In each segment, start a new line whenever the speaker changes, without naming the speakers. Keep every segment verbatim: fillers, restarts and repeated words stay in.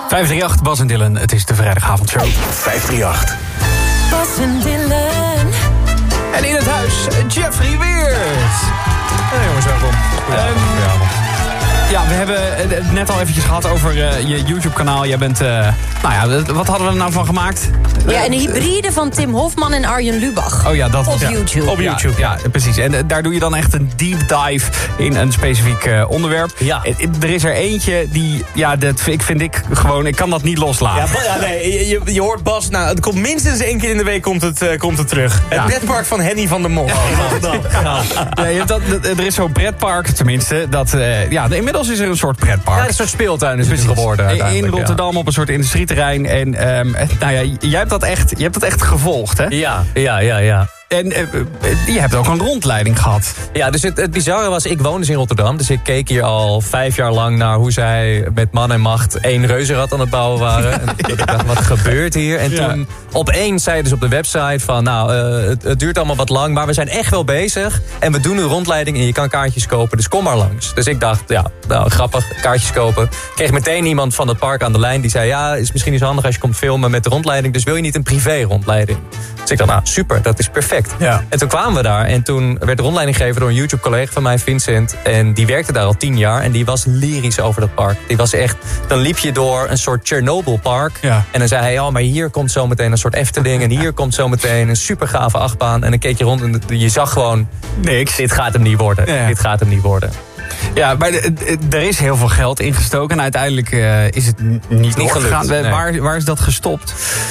vijf drie acht, Bas en Dylan, het is de vrijdagavondshow.
vijf drie acht.
Bas en Dylan.
En in het huis, Jeffrey Weert.
Hey jongens, welkom.
Um, ja, we hebben het net al eventjes gehad over uh, je YouTube-kanaal. Jij bent, uh, nou ja, wat hadden we er nou van gemaakt?
Ja, een hybride van Tim Hofman en Arjen Lubach.
Oh ja, dat
Op
ja.
YouTube.
Op YouTube, ja, ja, precies. En uh, daar doe je dan echt een deep dive in een specifiek uh, onderwerp.
Ja.
Uh, er is er eentje die, ja, dat ik vind ik gewoon, ik kan dat niet loslaten.
Ja, ja, nee, je, je hoort Bas, nou, het komt minstens één keer in de week komt het, uh, komt het terug.
Ja.
Het pretpark van Henny van der Mol. Oh,
Ja, je hebt dat, er is zo'n pretpark, tenminste. Dat, uh, ja, inmiddels is er een soort pretpark.
Ja, een soort speeltuin is het geworden.
In Rotterdam ja. op een soort industrieterrein. En um, nou ja, jij hebt dat echt, je hebt dat echt gevolgd, hè?
Ja, ja, ja, ja.
En uh, je hebt ook een rondleiding gehad.
Ja, dus het, het bizarre was, ik woon dus in Rotterdam. Dus ik keek hier al vijf jaar lang naar hoe zij met man en macht één reuzenrad aan het bouwen waren. En
ja.
ik dacht, wat gebeurt hier? En
ja.
toen opeens zeiden ze op de website van, nou, uh, het, het duurt allemaal wat lang, maar we zijn echt wel bezig. En we doen een rondleiding en je kan kaartjes kopen, dus kom maar langs. Dus ik dacht, ja, nou, grappig, kaartjes kopen. Ik kreeg meteen iemand van het park aan de lijn die zei, ja, is misschien iets handig als je komt filmen met de rondleiding. Dus wil je niet een privé rondleiding? Dus ik dacht, nou, super, dat is perfect.
Ja.
En toen kwamen we daar en toen werd de rondleiding gegeven door een YouTube-collega van mij, Vincent. En die werkte daar al tien jaar en die was lyrisch over dat park. Die was echt, dan liep je door een soort Chernobyl-park.
Ja.
En dan zei hij, oh, maar hier komt zo meteen een soort Efteling. En hier komt zo meteen een super gave achtbaan. En dan keek je rond en je zag gewoon,
niks.
Dit gaat hem niet worden.
Ja.
Dit gaat hem niet worden.
Ja, maar de, de, er is heel veel geld ingestoken. En uiteindelijk uh, is het n- niet,
niet
doorgegaan.
gelukt, nee.
Waar, waar is dat gestopt?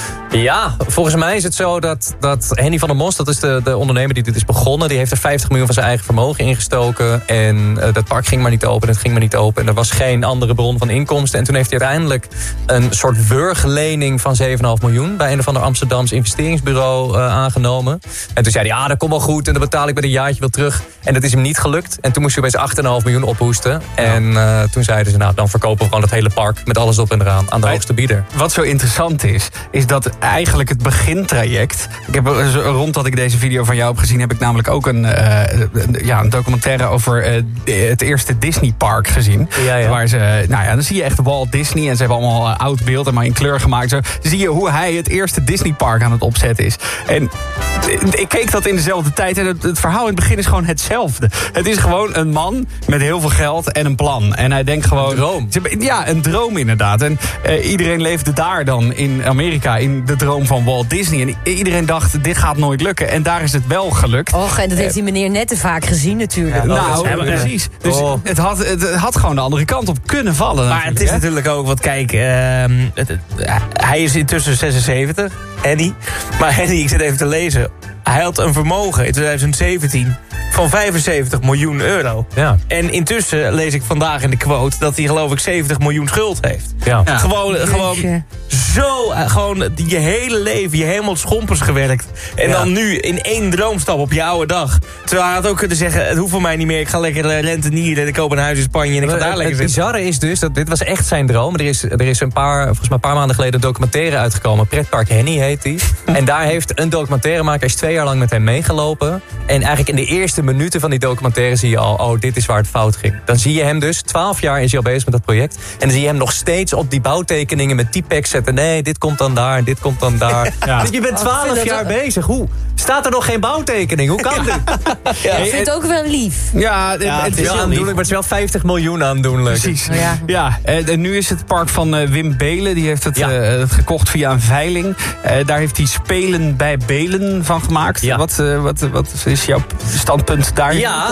Ja, volgens mij is het zo dat, dat Henny van der Mos, dat is de, de ondernemer die dit is begonnen, die heeft er vijftig miljoen van zijn eigen vermogen ingestoken. En uh, dat park ging maar niet open, het ging maar niet open. En er was geen andere bron van inkomsten. En toen heeft hij uiteindelijk een soort wurglening van zeven komma vijf miljoen bij een of ander Amsterdams investeringsbureau uh, aangenomen. En toen zei hij, ja, dat komt wel goed en dan betaal ik met een jaartje wel terug. En dat is hem niet gelukt. En toen moest hij opeens acht komma vijf miljoen ophoesten. En uh, toen zeiden ze, nou, dan verkopen we gewoon het hele park met alles op en eraan aan de hoogste bieder.
Wat zo interessant is, is dat eigenlijk het begintraject. Ik heb rond dat ik deze video van jou heb gezien, heb ik namelijk ook een, uh, een, ja, een documentaire over uh, het eerste Disneypark gezien.
Ja, ja.
Waar ze, nou ja, dan zie je echt Walt Disney en ze hebben allemaal uh, oud beeld en maar in kleur gemaakt. Zo dan zie je hoe hij het eerste Disneypark aan het opzetten is. En ik keek dat in dezelfde tijd en het, het verhaal in het begin is gewoon hetzelfde. Het is gewoon een man met heel veel geld en een plan. En hij denkt gewoon,
een droom.
Ja, een droom inderdaad. En uh, iedereen leefde daar dan in Amerika in de droom van Walt Disney. En iedereen dacht, dit gaat nooit lukken. En daar is het wel gelukt.
Och, en dat heeft die meneer net te vaak gezien natuurlijk.
Ja, nou,
ja,
precies. Dus
oh.
het, had, het had gewoon de andere kant op kunnen vallen.
Maar het is natuurlijk ook, wat kijk, uh, het, het, hij is intussen zesenzeventig, Henny. Maar Henny, ik zit even te lezen. Hij had een vermogen in twintig zeventien van vijfenzeventig miljoen euro.
Ja.
En intussen lees ik vandaag in de quote dat hij geloof ik zeventig miljoen schuld heeft.
Ja.
Ja.
Gewoon, gewoon zo, uh, gewoon je hele leven, je helemaal schompers gewerkt. En
Ja.
dan nu in één droomstap op je oude dag. Terwijl hij had ook kunnen zeggen, het hoeft voor mij niet meer. Ik ga lekker uh, rentenieren en ik koop een huis in Spanje en ik ga daar
het,
lekker
het
zitten.
bizarre is dus, dat dit was echt zijn droom. Er is, er is een paar, volgens mij een paar maanden geleden een documentaire uitgekomen. Pretpark Henny heet die. En daar heeft een documentairemaker is twee jaar lang met hem meegelopen. En eigenlijk in de eerste minuten van die documentaire zie je al, oh, dit is waar het fout ging. Dan zie je hem dus, twaalf jaar is hij al bezig met dat project. En dan zie je hem nog steeds op die bouwtekeningen met T-Pex zetten. Nee, dit komt dan daar, dit komt dan daar.
Ja.
Dus je bent twaalf jaar bezig. Hoe? Staat er nog geen bouwtekening? Hoe kan dit?
Ik vind het ook wel lief.
Ja, het,
Ja,
het
het is wel
heel
aandoenlijk, maar het is wel vijftig miljoen aandoenlijk.
Precies.
Oh ja.
Ja, en, en nu is het park van uh, Wim Belen. Die heeft het,
Ja.
uh, het gekocht via een veiling. Uh, daar heeft hij Spelen bij Belen van gemaakt.
Ja.
Wat, uh, wat, wat is jouw standpunt daar?
Ja,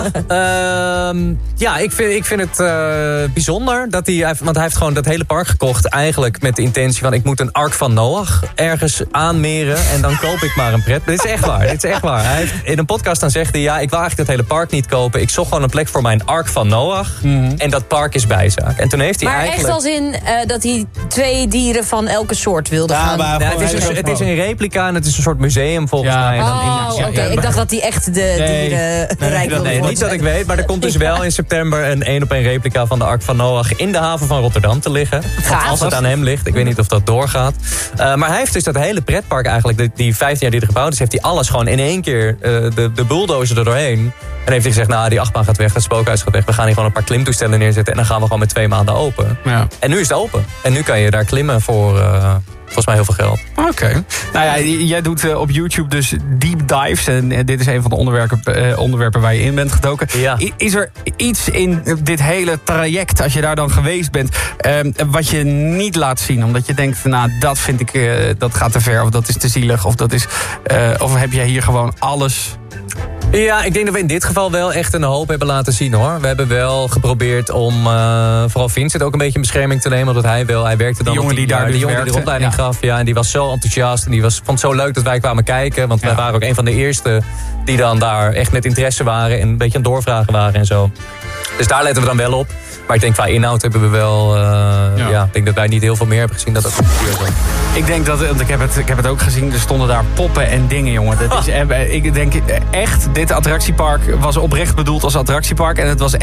ehm, ja ik, vind, ik vind het uh, bijzonder. Dat hij, want hij heeft gewoon dat hele park gekocht. Eigenlijk met de intentie van, ik moet een Ark van Noach ergens aanmeren. En dan koop ik maar een pret. Dit is echt waar. Dit is echt waar. Hij heeft in een podcast dan zegt hij, ja, ik wil eigenlijk dat hele park niet kopen. Ik zocht gewoon een plek voor mijn Ark van Noach. Mm-hmm. En dat park is bijzaak. En toen heeft hij
Maar
eigenlijk...
echt als in uh, dat hij twee dieren van elke soort wilde
Ja,
gaan.
maar-
Ja, het, is een, het is een replica en het is een soort museum volgens
Ja.
mij. En dan in-
Oh, oké.
ja, ja,
Ik dacht dat hij echt de
Nee.
dieren
Nee,
rijk
dat-
wilde
Nee,
worden.
niet dat ik weet, maar er komt dus wel in september een één op één replica van de Ark van Noach in de haven van Rotterdam te liggen.
Gaaf.
Als het aan hem ligt. Ik weet niet of dat doorgaat. gaat. Uh, maar hij heeft dus dat hele pretpark eigenlijk, die, die vijftien jaar die er gebouwd is, heeft hij alles gewoon in één keer, uh, de, de bulldozer er doorheen. En heeft hij gezegd, nou, die achtbaan gaat weg, het spookhuis gaat weg. We gaan hier gewoon een paar klimtoestellen neerzetten en dan gaan we gewoon met twee maanden open. Ja. En nu is het open. En nu kan je daar klimmen voor, uh, volgens mij heel veel geld.
Oké. Okay. Nou ja, jij doet uh, op YouTube dus deep dives. En uh, dit is een van de onderwerpen, uh, onderwerpen waar je in bent gedoken. Ja. I- is er iets in dit hele traject, als je daar dan geweest bent, uh, wat je niet laat zien? Omdat je denkt, nou, dat vind ik, uh, dat gaat te ver. Of dat is te zielig. Of, dat is, uh, of heb jij hier gewoon alles...
Ja, ik denk dat we in dit geval wel echt een hoop hebben laten zien, hoor. We hebben wel geprobeerd om uh, vooral Vincent ook een beetje in bescherming te nemen. Omdat hij wel, hij werkte dan
die jongen die daar
jaar,
dus
die jongen
werkte,
die de rondleiding
ja.
gaf. Ja, en die was zo enthousiast en die was, vond het zo leuk dat wij kwamen kijken. Want ja. wij waren ook een van de eerste die dan daar echt met interesse waren en een beetje aan het doorvragen waren en zo. Dus daar letten we dan wel op. Maar ik denk, qua inhoud hebben we wel... Uh, ja. ja, ik denk dat wij niet heel veel meer hebben gezien dat dat gebeurd was.
Ik denk dat, want ik heb, het, ik heb het ook gezien, er stonden daar poppen en dingen, jongen. Dat is, ik denk echt, dit attractiepark was oprecht bedoeld als attractiepark. En het was